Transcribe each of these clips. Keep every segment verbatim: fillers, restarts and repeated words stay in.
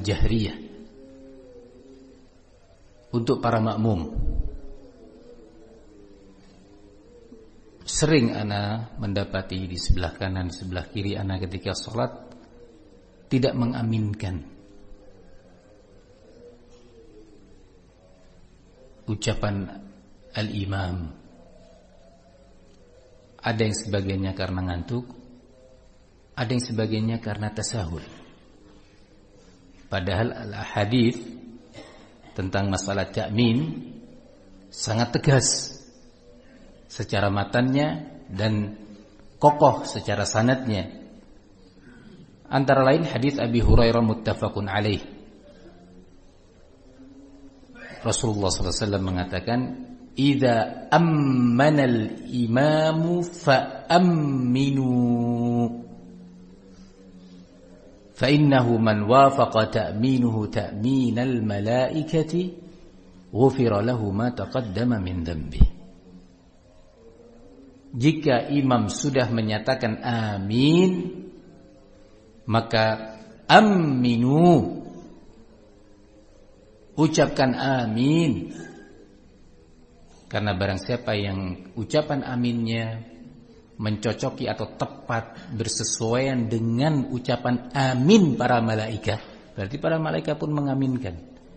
jahriyah untuk para makmum. Sering ana mendapati di sebelah kanan, di sebelah kiri ana ketika sholat tidak mengaminkan ucapan al-imam. Ada yang sebagiannya karena ngantuk, ada yang sebagiannya karena tasahul. Padahal al-hadits tentang masalah ta'min sangat tegas secara matannya dan kokoh secara sanadnya. Antara lain hadis Abi Hurairah muttafaqun alaih. Rasulullah sallallahu alaihi wasallam mengatakan, "Idza ammana al-imamu fa'amminu, fa innahu man wafaqa ta'minuhu ta'minal malaikati ghufira lahu ma taqaddama min dhanbihi." Jika imam sudah menyatakan amin, maka aminu, ucapkan amin. Karena barang siapa yang ucapan aminnya mencocoki atau tepat bersesuaian dengan ucapan amin para malaikat, berarti para malaikat pun mengaminkan.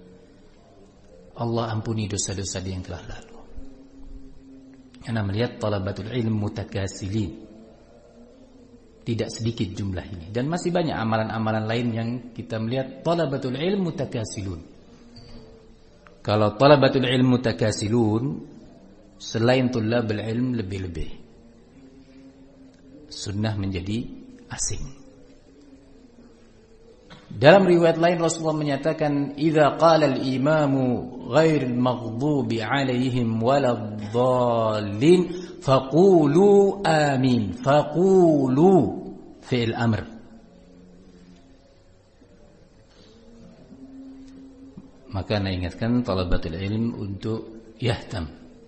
Allah ampuni dosa-dosa dia yang telah lalu. Anda melihat talabatul ilm mutakasilin, tidak sedikit jumlah ini, dan masih banyak amalan-amalan lain yang kita melihat talabatul ilm mutakasilun. Kalau talabatul ilm mutakasilun, selain tulabul ilm lebih-lebih, sunnah menjadi asing. Dalam riwayat lain Rasulullah menyatakan, "Idza qala al-imamu ghairil maghdubi 'alaihim waladdallin faqulu amin." Faqulu fi'il amr. Maka saya ingatkan talabatul ilm untuk yahtam.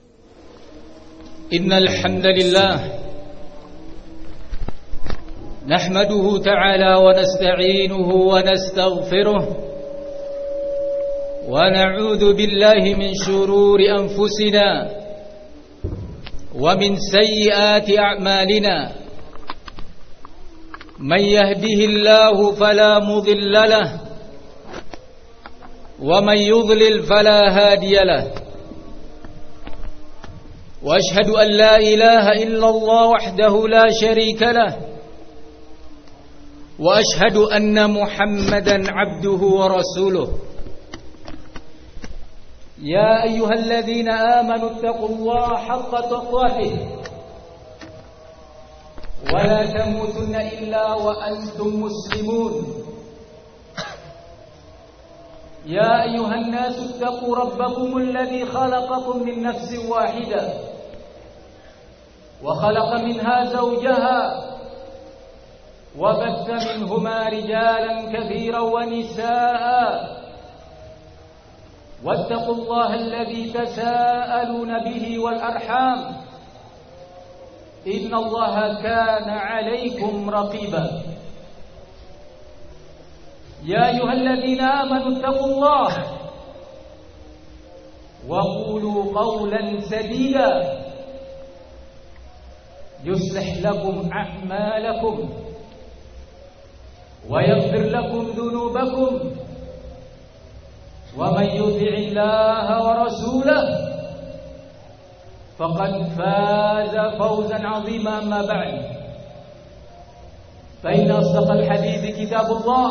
Innal hamdalillah نحمده تعالى ونستعينه ونستغفره ونعوذ بالله من شرور أنفسنا ومن سيئات أعمالنا من يهده الله فلا مضل له ومن يضلل فلا هادي له وأشهد أن لا إله إلا الله وحده لا شريك له وأشهد أن محمدا عبده ورسوله يا أيها الذين آمنوا اتقوا الله حق تقاته ولا تموتن إلا وأنتم مسلمون يا أيها الناس اتقوا ربكم الذي خلقكم من نفس واحدة وخلق منها زوجها وبث منهما رجالا كثيرا ونساء واتقوا الله الذي تساءلون به والأرحام إن الله كان عليكم رقيبا يا أيها الذين آمنوا اتقوا الله وقولوا قولا سديدا يصلح لكم أعمالكم ويغفر لكم ذنوبكم ومن يطع الله ورسوله فقد فاز فوزا عظيما. أما بعد فإن أصدق الحديث كتاب الله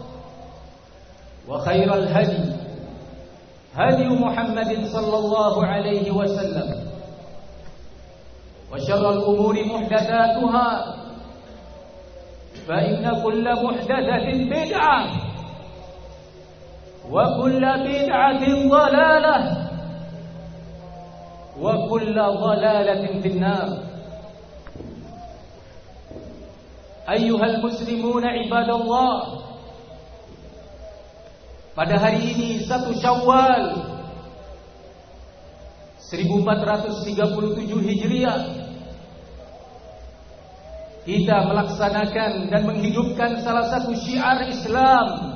وخير الهدي هدي محمد صلى الله عليه وسلم وشر الأمور محدثاتها فإن كل محدثة بدعة وكل بدعة ضلالة وكل ضلالة في النار. أيها المسلمون عباد الله, pada hari ini satu Syawal seribu empat ratus tiga puluh tujuh Hijriah, kita melaksanakan dan menghidupkan salah satu syiar Islam